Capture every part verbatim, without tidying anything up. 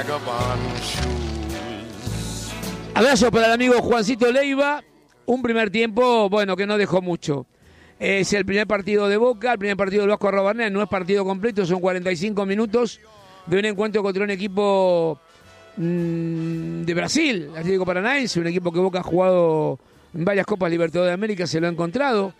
Abrazo para el amigo Juancito Leiva. Un primer tiempo, bueno, que no dejó mucho. Es el primer partido de Boca, el primer partido del Vasco Arrobarrena, no es partido completo, son cuarenta y cinco minutos de un encuentro contra un equipo mmm, de Brasil, Atlético Paranaense, un equipo que Boca ha jugado en varias Copas Libertadores de América, se lo ha encontrado.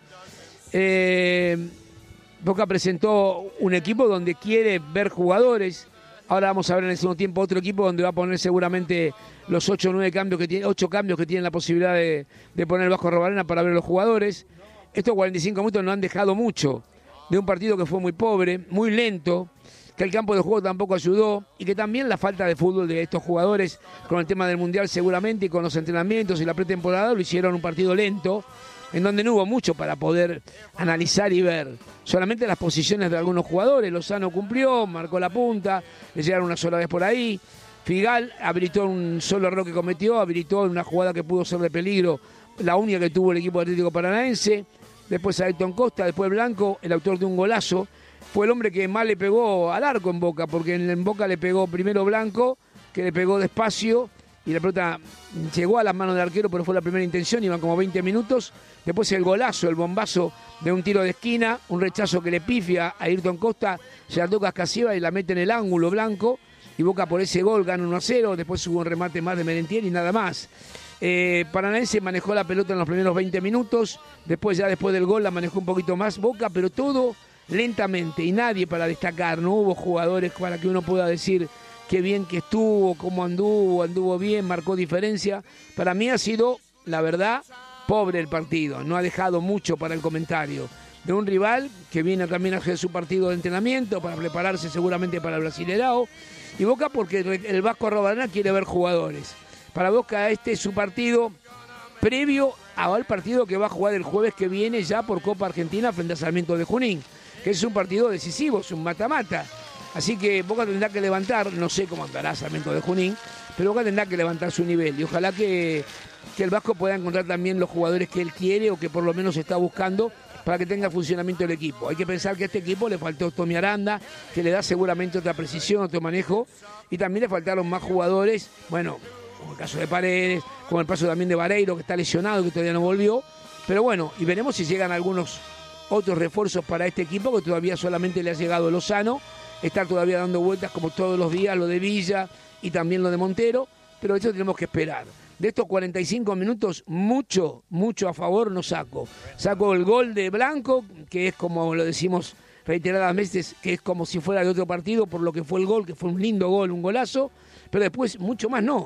Eh, Boca presentó un equipo donde quiere ver jugadores. Ahora vamos a ver en el segundo tiempo otro equipo donde va a poner seguramente los ocho o nueve cambios que tiene, ocho cambios que tienen la posibilidad de, de poner el Vasco Arrobarrena para ver a los jugadores. Estos cuarenta y cinco minutos no han dejado mucho de un partido que fue muy pobre, muy lento, que el campo de juego tampoco ayudó y que también la falta de fútbol de estos jugadores con el tema del Mundial seguramente y con los entrenamientos y la pretemporada lo hicieron un partido lento, en donde no hubo mucho para poder analizar y ver. Solamente las posiciones de algunos jugadores. Lozano cumplió, marcó la punta, le llegaron una sola vez por ahí. Figal habilitó un solo error que cometió, habilitó una jugada que pudo ser de peligro, la única que tuvo el equipo Atlético Paranaense. Después Ayrton Costa, después Blanco, el autor de un golazo. Fue el hombre que más le pegó al arco en Boca, porque en Boca le pegó primero Blanco, que le pegó despacio, y la pelota llegó a las manos del arquero, pero fue la primera intención, iban como veinte minutos. Después el golazo, el bombazo de un tiro de esquina, un rechazo que le pifia a Ayrton Costa, se la toca a Cascasiba y la mete en el ángulo Blanco, y Boca por ese gol gana uno a cero, después hubo un remate más de Merentiel y nada más. Eh, Paranaense manejó la pelota en los primeros veinte minutos, después ya después del gol la manejó un poquito más Boca, pero todo lentamente y nadie para destacar, no hubo jugadores para que uno pueda decir qué bien que estuvo, cómo anduvo, anduvo bien, marcó diferencia. Para mí ha sido, la verdad, pobre el partido, no ha dejado mucho para el comentario. De un rival que viene también a hacer su partido de entrenamiento para prepararse seguramente para el Brasilerao, y Boca porque el Vasco Arrobarrena quiere ver jugadores. Para Boca este es su partido previo al partido que va a jugar el jueves que viene ya por Copa Argentina frente a Sarmiento de Junín, que es un partido decisivo, es un mata-mata. Así que Boca tendrá que levantar, no sé cómo andará Sarmiento de Junín, pero Boca tendrá que levantar su nivel y ojalá que, que el Vasco pueda encontrar también los jugadores que él quiere o que por lo menos está buscando para que tenga funcionamiento el equipo. Hay que pensar que a este equipo le faltó Tommy Aranda, que le da seguramente otra precisión, otro manejo, y también le faltaron más jugadores, bueno, como el caso de Paredes, como el caso también de Vareiro, que está lesionado, que todavía no volvió, pero bueno, y veremos si llegan algunos otros refuerzos para este equipo, que todavía solamente le ha llegado Lozano, estar todavía dando vueltas como todos los días, lo de Villa y también lo de Montero, pero esto tenemos que esperar. De estos cuarenta y cinco minutos, mucho, mucho a favor no saco. Saco el gol de Blanco, que es como lo decimos reiteradas veces, que es como si fuera de otro partido, por lo que fue el gol, que fue un lindo gol, un golazo, pero después mucho más no.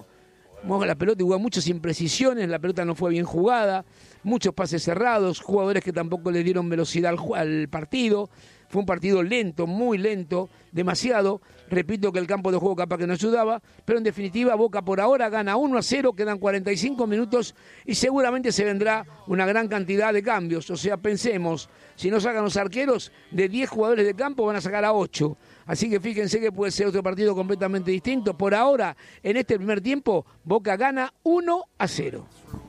La pelota hubo muchas imprecisiones, la pelota no fue bien jugada, muchos pases cerrados, jugadores que tampoco le dieron velocidad al, al partido. Fue un partido lento, muy lento, demasiado. Repito que el campo de juego capaz que no ayudaba, pero en definitiva Boca por ahora gana uno a cero, quedan cuarenta y cinco minutos y seguramente se vendrá una gran cantidad de cambios. O sea, pensemos, si no sacan los arqueros, de diez jugadores de campo van a sacar a ocho. Así que fíjense que puede ser otro partido completamente distinto. Por ahora, en este primer tiempo, Boca gana uno a cero.